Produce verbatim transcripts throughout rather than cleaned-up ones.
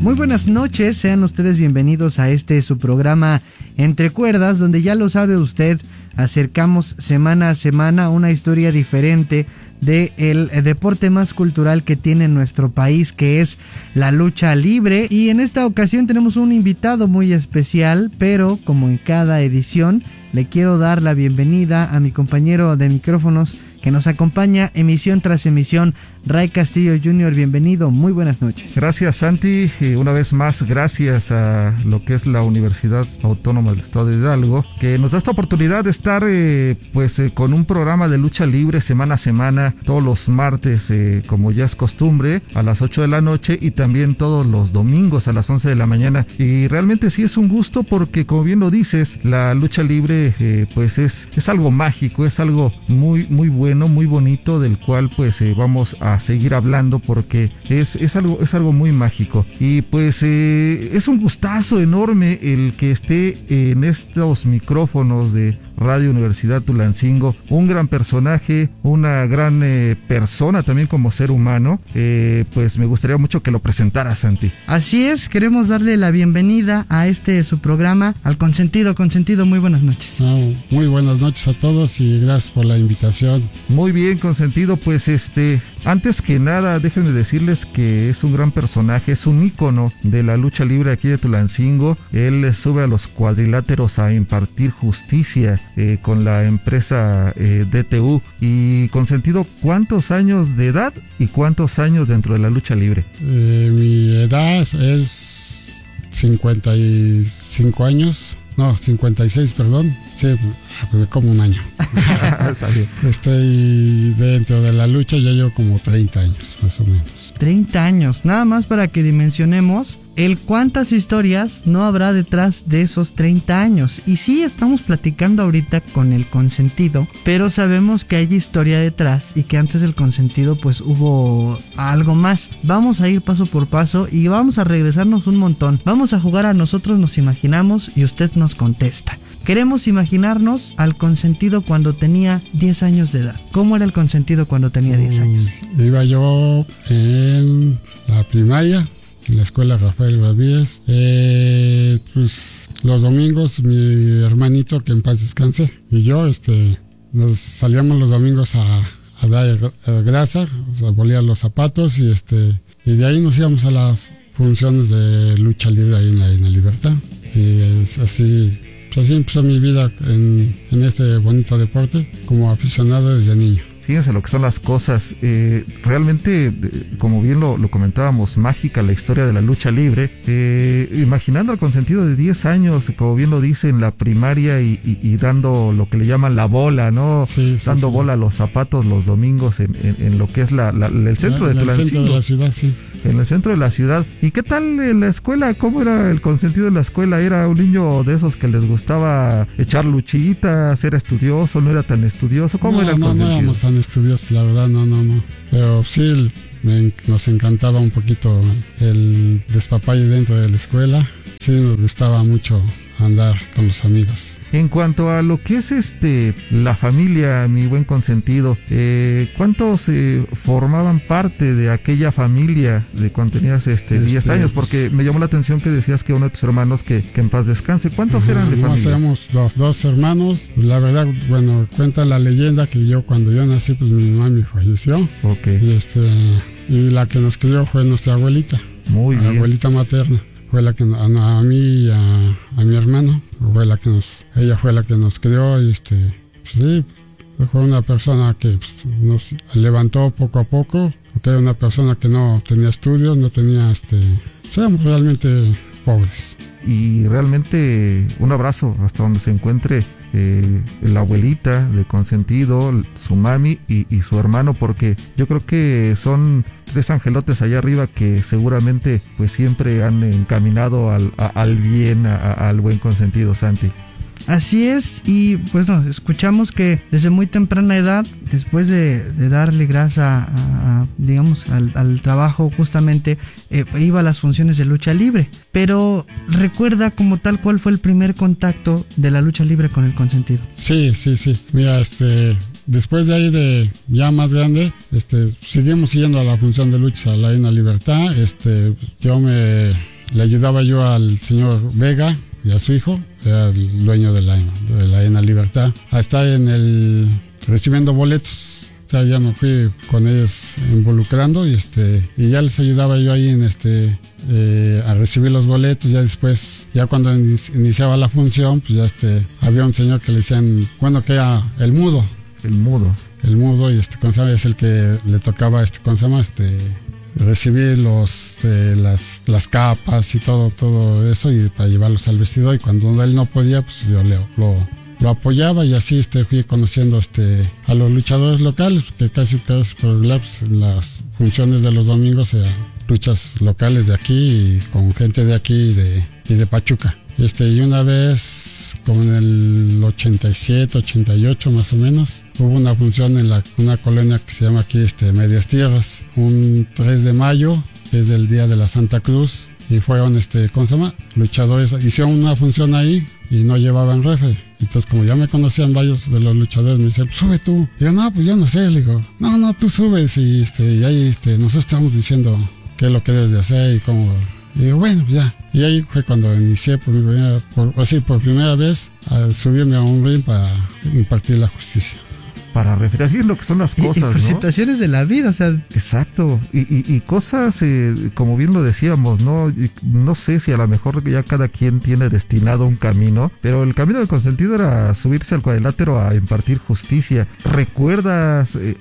Muy buenas noches, sean ustedes bienvenidos a este su programa Entre Cuerdas, donde ya lo sabe usted, acercamos semana a semana una historia diferente del deporte más cultural que tiene nuestro país, que es la lucha libre. Y en esta ocasión tenemos un invitado muy especial, pero como en cada edición, le quiero dar la bienvenida a mi compañero de micrófonos que nos acompaña emisión tras emisión, Ray Castillo junior Bienvenido, muy buenas noches. Gracias, Santi, y una vez más gracias a lo que es la Universidad Autónoma del Estado de Hidalgo, que nos da esta oportunidad de estar eh, pues eh, con un programa de lucha libre semana a semana, todos los martes, eh, como ya es costumbre, a las ocho de la noche, y también todos los domingos a las once de la mañana. Y realmente sí es un gusto porque, como bien lo dices, la lucha libre eh, pues es, es algo mágico, es algo muy, muy bueno, muy bonito, del cual pues eh, vamos a seguir hablando porque es, es algo es algo muy mágico. Y pues eh, es un gustazo enorme el que esté en estos micrófonos de Radio Universidad Tulancingo un gran personaje, una gran eh, persona también como ser humano. Eh, pues me gustaría mucho que lo presentara, Santi. Así es, queremos darle la bienvenida a este su programa, al Consentido. Consentido, muy buenas noches. Oh, muy buenas noches a todos y gracias por la invitación. Muy bien, Consentido, pues este, antes que nada, déjenme decirles que es un gran personaje, es un ícono de la lucha libre aquí de Tulancingo. Él sube a los cuadriláteros a impartir justicia eh, con la empresa eh, D T U. Y, Consentido, ¿cuántos años de edad y cuántos años dentro de la lucha libre? Eh, mi edad es cincuenta y cinco años. No, cincuenta y seis, perdón. Sí, como un año. Está bien. Estoy dentro de la lucha, ya llevo como treinta años, más o menos. treinta años, nada más para que dimensionemos el cuántas historias no habrá detrás de esos treinta años. Y sí, estamos platicando ahorita con el Consentido, pero sabemos que hay historia detrás y que antes del Consentido pues hubo algo más. Vamos a ir paso por paso y vamos a regresarnos un montón. Vamos a jugar a Nosotros Nos Imaginamos y usted nos contesta. Queremos imaginarnos al Consentido cuando tenía diez años de edad. ¿Cómo era el Consentido cuando tenía diez años? Iba yo en la primaria, en la escuela Rafael Babíes. Eh, pues los domingos mi hermanito, que en paz descanse, y yo este, nos salíamos los domingos a, a dar grasa, o sea, bolear los zapatos, y este y de ahí nos íbamos a las funciones de lucha libre ahí en la, en la Libertad. Y es así, pues así empezó mi vida en, en este bonito deporte como aficionado desde niño. Fíjense lo que son las cosas, eh, realmente, como bien lo, lo comentábamos, mágica la historia de la lucha libre. Eh, imaginando al Consentido de diez años, como bien lo dice, en la primaria y, y, y dando lo que le llaman la bola, ¿no? Sí, sí, dando sí. bola a los zapatos los domingos en, en, en lo que es la, la, el centro en de el centro de la ciudad, sí. En el centro de la ciudad. ¿Y qué tal en la escuela? ¿Cómo era el Consentido en la escuela? ¿Era un niño de esos que les gustaba echar luchitas? ¿Era estudioso? ¿No era tan estudioso? ¿Cómo no, era el no, Consentido? No éramos tan estudiosos, la verdad, no, no, no. Pero sí, me, nos encantaba un poquito el despapalle dentro de la escuela. Sí, nos gustaba mucho andar con los amigos. En cuanto a lo que es este la familia, mi buen Consentido, eh, ¿cuántos eh, formaban parte de aquella familia de cuando tenías este, este diez años? Porque me llamó la atención que decías que uno de tus hermanos que, que en paz descanse. ¿Cuántos uh-huh, eran de no, familia? Éramos dos, dos hermanos. La verdad, bueno, cuenta la leyenda que yo cuando yo nací, pues mi mamá me falleció. Ok. Y, este, y la que nos crió fue nuestra abuelita. Muy bien. La abuelita materna. Fue la que a, a mí y a, a mi hermano, fue la que nos, ella fue la que nos crió y este, pues sí, fue una persona que pues, nos levantó poco a poco, porque era una persona que no tenía estudios, no tenía, este, éramos realmente pobres. Y realmente un abrazo hasta donde se encuentre eh, la abuelita de Consentido, su mami y, y su hermano, porque yo creo que son tres angelotes allá arriba que seguramente pues siempre han encaminado al, a, al bien, a, a, al buen Consentido, Santi. Así es, y pues no, escuchamos que desde muy temprana edad, después de, de darle grasa a, a, digamos, al, al trabajo justamente, eh, iba a las funciones de lucha libre. Pero recuerda como tal cuál fue el primer contacto de la lucha libre con el Consentido. Sí, sí, sí. Mira, este, después de ahí de ya más grande, este, seguimos yendo a la función de lucha a la Arena Libertad. Este, yo me le ayudaba yo al señor Vega y a su hijo, era el dueño de la, de la ENA Libertad, a estar en el, recibiendo boletos. O sea, ya me fui con ellos involucrando y este y ya les ayudaba yo ahí en este eh, a recibir los boletos. Ya después, ya cuando iniciaba la función, pues ya este había un señor que le decían, bueno, que era el mudo. El mudo. El mudo, y este, ¿cómo se llama? Es el que le tocaba, este, ¿cómo se llama? Este, recibir los, eh, las, las capas y todo, todo eso, y para llevarlos al vestidor. Y cuando él no podía, pues yo le, lo, lo apoyaba, y así este, fui conociendo este, a los luchadores locales, que casi, casi por pues, las funciones de los domingos eran luchas locales de aquí, y con gente de aquí y de, y de Pachuca. Este, y una vez, como en el ochenta y siete, ochenta y ocho más o menos, hubo una función en la, una colonia que se llama aquí este, Medias Tierras, un tres de mayo, que es el día de la Santa Cruz, y fueron, este, ¿cómo se llama? Luchadores, hicieron una función ahí y no llevaban refe. Entonces, como ya me conocían varios de los luchadores, me dicen, sube tú. Y yo, no, pues yo no sé. Le digo, no, no, tú subes, y, este, y ahí este, nosotros estamos diciendo qué es lo que debes de hacer y cómo. Y digo, bueno, ya. Y ahí fue cuando inicié por, mi primera, por, así, por primera vez a subirme a un ring para impartir la justicia. Para referir lo que son las cosas, y, y por ¿no? situaciones de la vida, o sea. Exacto. Y, y, y cosas, eh, como bien lo decíamos, ¿no? Y no sé si a lo mejor ya cada quien tiene destinado un camino, pero el camino del consentido era subirse al cuadrilátero a impartir justicia. ¿Recuerdas eh,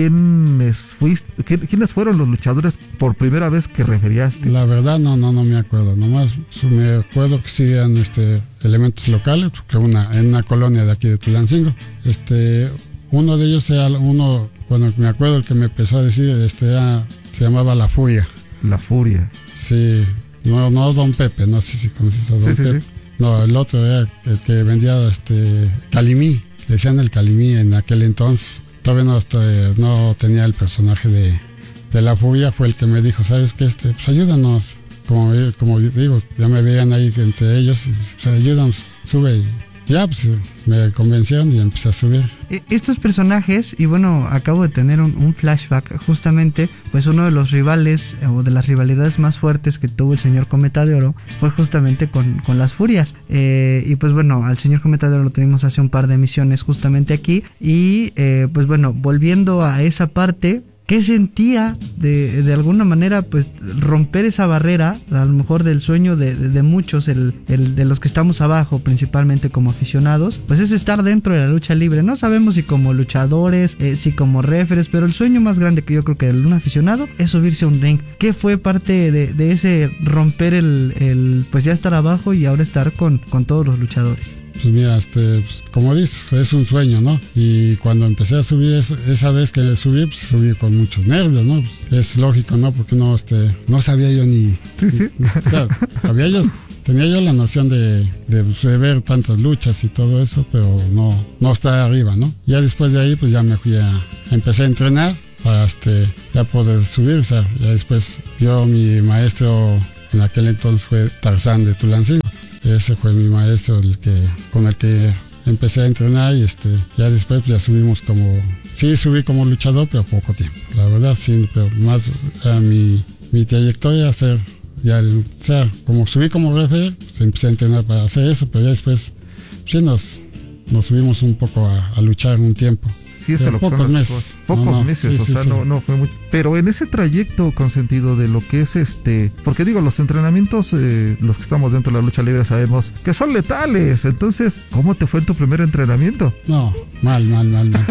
quiénes fuiste, quiénes fueron los luchadores por primera vez que referiaste? La verdad no, no, no me acuerdo. Nomás me acuerdo que sí eran este, elementos locales, porque una, en una colonia de aquí de Tulancingo. Este, uno de ellos era uno, bueno, me acuerdo el que me empezó a decir, este, era, se llamaba La Furia. La Furia. Sí, no, no Don Pepe, no sé si conoces a Don sí, Pepe. Sí, sí. No, el otro era el que vendía este Calimí, le decían el Calimí en aquel entonces. Todavía no, hasta, no tenía el personaje de, de La Furia, fue el que me dijo, ¿sabes qué? Este, pues ayúdanos. Como, como digo, ya me veían ahí entre ellos, y pues ayúdanos, sube. Y ya, pues me convencieron y empecé a subir. Estos personajes, y bueno, acabo de tener un, un flashback, justamente, pues uno de los rivales, o de las rivalidades más fuertes que tuvo el señor Cometa de Oro, fue justamente con, con las Furias. Eh, y pues bueno, al señor Cometa de Oro lo tuvimos hace un par de emisiones justamente aquí. Y eh, pues bueno, volviendo a esa parte, ¿qué sentía de, de alguna manera pues romper esa barrera, a lo mejor del sueño de, de, de muchos, el, el de los que estamos abajo, principalmente como aficionados? Pues es estar dentro de la lucha libre. No sabemos si como luchadores, eh, si como referees, pero el sueño más grande que yo creo que de un aficionado es subirse a un ring. ¿Qué fue parte de, de ese romper el, el pues ya estar abajo y ahora estar con, con todos los luchadores? Pues mira, este, pues, como dices, es un sueño, ¿no? Y cuando empecé a subir, esa, esa vez que subí, pues subí con muchos nervios, ¿no? Pues, es lógico, ¿no? Porque no, este, no sabía yo ni... Sí, sí. Ni, o sea, había yo, tenía yo la noción de, de, de ver tantas luchas y todo eso, pero no, no estar arriba, ¿no? Ya después de ahí, pues ya me fui a... Empecé a entrenar para, este, ya poder subir, o sea, ya después yo, mi maestro en aquel entonces fue Tarzán de Tulancingo. Ese fue mi maestro, el que, con el que empecé a entrenar, y este, ya después ya subimos como, sí subí como luchador, pero poco tiempo, la verdad, sí, pero más a mi, mi trayectoria hacer, ya el, o sea, como subí como referee, pues empecé a entrenar para hacer eso, pero ya después, sí nos, nos subimos un poco a, a luchar un tiempo. Sí, es lo pocos meses. Pocos no, no, meses, sí, o sí, sea, sí. no, no fue mucho. Pero en ese trayecto, Consentido, de lo que es este, porque digo, los entrenamientos, eh, los que estamos dentro de la lucha libre sabemos que son letales. Entonces, ¿cómo te fue en tu primer entrenamiento? No, mal, mal, mal, mal.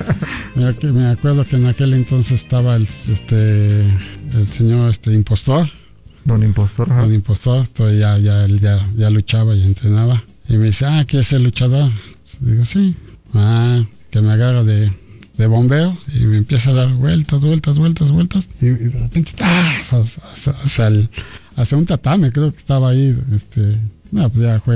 me, me acuerdo que en aquel entonces estaba el, este, el señor, este, impostor. Don Impostor. Don Impostor, todavía ya, ya, ya, ya luchaba y entrenaba. Y me dice, ah, ¿qué es el luchador? Digo, sí. Ah, que me agarra de, de bombeo y me empieza a dar vueltas, vueltas, vueltas, vueltas, y, y de repente hacia, hacia, hacia un tatame, creo que estaba ahí, este, no, pues ya fue,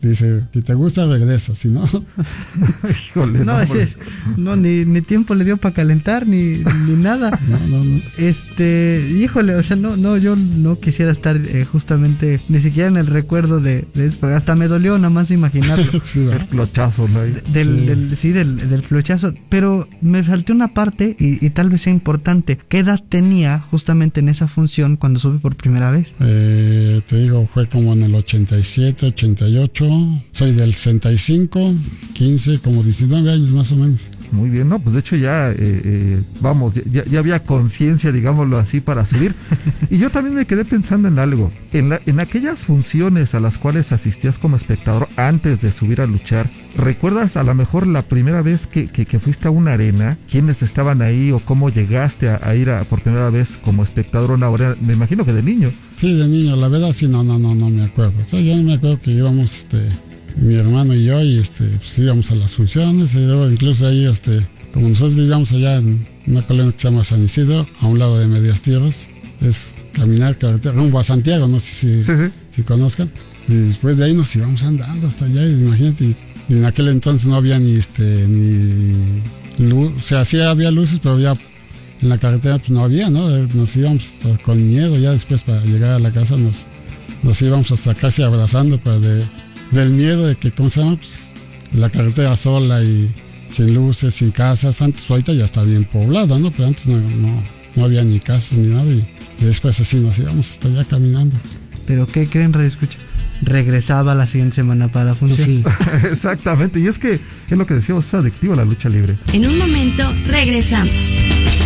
dice, si te gusta, regresa, si no... Híjole, no, no, ese, no ni, ni tiempo le dio para calentar, ni, ni nada. No, no, no. Este, híjole, o sea, no, no, yo no quisiera estar eh, justamente, ni siquiera en el recuerdo de, de eso, hasta me dolió nada más imaginarlo. Sí, el clochazo, ¿no? Del, sí, del, sí del, del clochazo, pero me faltó una parte, y, y tal vez sea importante. ¿Qué edad tenía justamente en esa función cuando sube por primera vez? Eh, te digo, fue como en el ochenta y siete, ochenta y ocho, soy del sesenta y cinco, quince, como diecinueve años más o menos. Muy bien, no, pues de hecho ya, eh, eh, vamos, ya, ya había conciencia, digámoslo así, para subir. Y yo también me quedé pensando en algo. En, la, en aquellas funciones a las cuales asistías como espectador antes de subir a luchar, ¿recuerdas a lo mejor la primera vez que, que, que fuiste a una arena? ¿Quiénes estaban ahí o cómo llegaste a, a ir a, por primera vez como espectador a una arena? Me imagino que de niño. Sí, de niño, la verdad sí, no, no, no, no me acuerdo. O sea, yo me acuerdo que íbamos, este... mi hermano y yo, y este, pues íbamos a las funciones, y luego incluso ahí, este, como nosotros vivíamos allá en una colonia que se llama San Isidro, a un lado de Medias Tierras, es caminar carretera rumbo a Santiago, no sé si, sí, sí. si conozcan, y después de ahí nos íbamos andando hasta allá, y imagínate, y, y en aquel entonces no había ni este, ni luz, o sea, sí había luces, pero ya en la carretera pues no había, ¿no? Nos íbamos con miedo, ya después para llegar a la casa nos, nos íbamos hasta casi abrazando para de del miedo de que, ¿cómo se llama? Pues, la carretera sola y sin luces, sin casas. Antes, ahorita ya está bien poblada, ¿no? Pero antes no, no, no había ni casas ni nada, y, y después así nos íbamos hasta allá caminando. ¿Pero qué creen, Radio Escucha? Regresaba la siguiente semana para la función. Sí. Exactamente, y es que es lo que decíamos, es adictivo la lucha libre. En un momento regresamos.